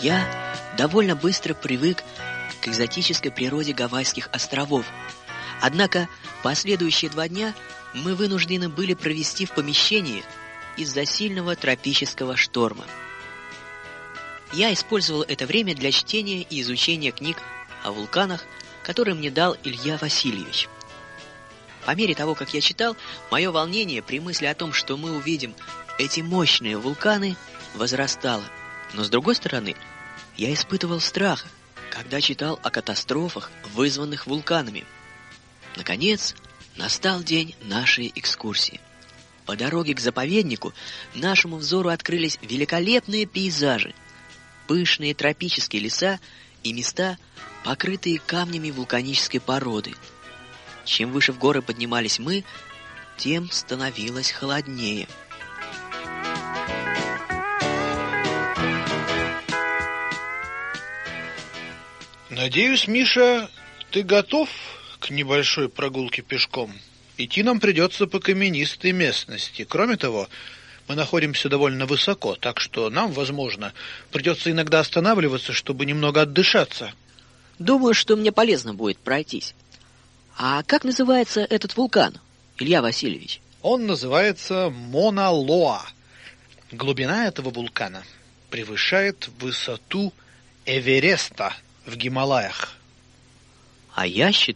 Я довольно быстро привык к экзотической природе Гавайских островов. Однако последующие 2 дня мы вынуждены были провести в помещении из-за сильного тропического шторма. Я использовал это время для чтения и изучения книг о вулканах, которые мне дал Илья Васильевич. По мере того, как я читал, мое волнение при мысли о том, что мы увидим эти мощные вулканы, возрастало. Но с другой стороны, я испытывал страх, когда читал о катастрофах, вызванных вулканами. Наконец, настал день нашей экскурсии. По дороге к заповеднику нашему взору открылись великолепные пейзажи, пышные тропические леса и места, покрытые камнями вулканической породы. Чем выше в горы поднимались мы, тем становилось холоднее. Надеюсь, Миша, ты готов к небольшой прогулке пешком? Идти нам придется по каменистой местности. Кроме того, мы находимся довольно высоко, так что нам, возможно, придется иногда останавливаться, чтобы немного отдышаться. Думаю, что мне полезно будет пройтись. А как называется этот вулкан, Илья Васильевич? Он называется Мона-Лоа. Глубина этого вулкана превышает высоту Эвереста в Гималаях. А я считаю,